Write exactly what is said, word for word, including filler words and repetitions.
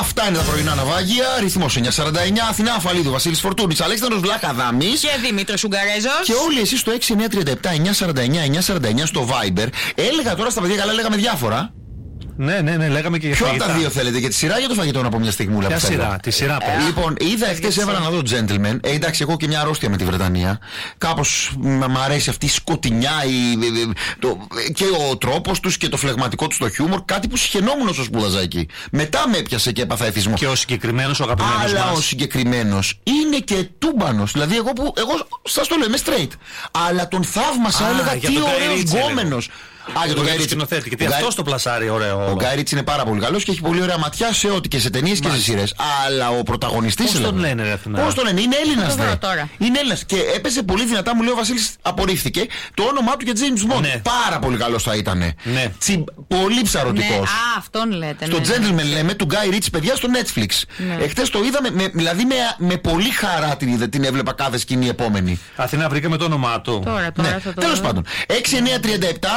Αυτά είναι τα πρωινά ναυάγια. Ρυθμός εννιά σαράντα εννιά. Αθηνά Αφαλίδου, Βασίλης Φορτούνης, Αλέξανδρος Βλαχαδάμης και Δημήτρης Ουγγαρέζος. Και όλοι εσείς στο έξι εννιά τριάντα επτά εννιά σαράντα εννιά εννιά σαράντα εννιά στο Viber. Έλεγα τώρα στα παιδιά, καλά, λέγαμε διάφορα. Ναι, ναι, ναι, λέγαμε και για ποιο φαγητά. Ποιο από τα δύο θέλετε, για τη σειρά ή για το φαγητό, να πω μια στιγμούλα? Ποια σειρά, τη σειρά πες. Ε, λοιπόν, είδα εχθές, έβαλα να δω Gentleman. Ε, εντάξει, εγώ και μια αρρώστια με τη Βρετανία. Κάπως μ' αρέσει αυτή η σκοτεινιά, η, το, και ο τρόπος τους και το φλεγματικό τους το χιούμορ. Κάτι που συχαινόμουν όσο σπούδαζα εκεί. Μετά με έπιασε και έπαθα εθισμό. Και ο συγκεκριμένος, ο αγαπημένος Αλλά μας. ο συγκεκριμένος είναι και τούμπανος. Δηλαδή, εγώ που. Εγώ σας το λέω, είμαι straight. Αλλά τον θαύμασα, Α, έλεγα τι ωραίος γκόμενος. Α, για τον Γκάι Ρίτσι. Γιατί αυτός το πλασάρει ωραίο. Ο Γκάι Ρίτσι είναι πάρα πολύ καλός και έχει πολύ ωραία ματιά σε ό,τι και σε ταινίες και σε σειρές. Αλλά ο πρωταγωνιστής. Πώς τον λένε, ρε Αθηνά? Πώς τον λένε, είναι Έλληνας. Τώρα, τώρα. Είναι Έλληνας. Και έπεσε πολύ δυνατά, μου λέει ο Βασίλης, απορρίφθηκε το όνομά του για James Bond. Ναι. Πάρα πολύ καλός θα ήταν. Ναι. Τσι, πολύ ψαρωτικός. Ναι, α, αυτόν λέτε. Στο ναι, Gentleman ναι. λέμε, του Γκάι Ρίτσι, παιδιά, στο Netflix. Ναι. Εχθές το είδαμε, με, δηλαδή με, με πολύ χαρά την, την έβλεπα κάθε σκηνή επόμενη. Αθηνά, βρήκαμε το όνομά του. Τώρα, τώρα Ναι. θα το Τέλος δω. πάντων, έξι εννιά τριάντα επτά